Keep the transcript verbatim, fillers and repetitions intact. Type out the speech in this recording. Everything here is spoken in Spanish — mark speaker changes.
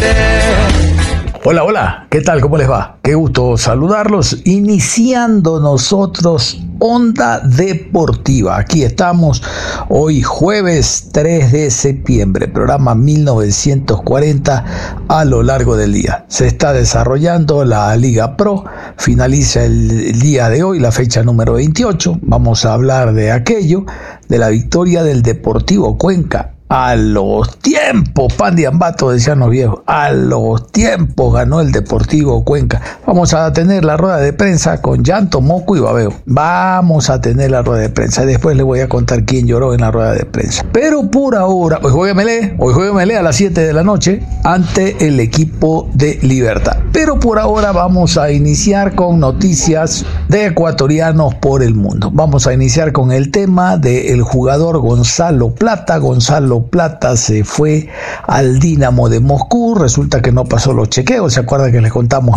Speaker 1: Hola, hola, ¿qué tal? ¿Cómo les va? Qué gusto saludarlos. Iniciando nosotros Onda Deportiva. Aquí estamos hoy jueves tres de septiembre, programa mil novecientos cuarenta a lo largo del día. Se está desarrollando la Liga Pro, finaliza el día de hoy, la fecha número veintiocho. Vamos a hablar de aquello, de la victoria del Deportivo Cuenca. A los tiempos, pan de ambato, decían los viejos, a los tiempos ganó el Deportivo Cuenca. Vamos a tener la rueda de prensa con llanto, moco y babeo. Vamos a tener la rueda de prensa y después les voy a contar quién lloró en la rueda de prensa. Pero por ahora, hoy juega Melé, hoy juega Melé a las siete de la noche ante el equipo de Libertad. Pero por ahora vamos a iniciar con noticias de ecuatorianos por el mundo. Vamos a iniciar con el tema del jugador Gonzalo Plata. Gonzalo Plata se fue al Dinamo de Moscú, resulta que no pasó los chequeos, ¿se acuerdan que les contamos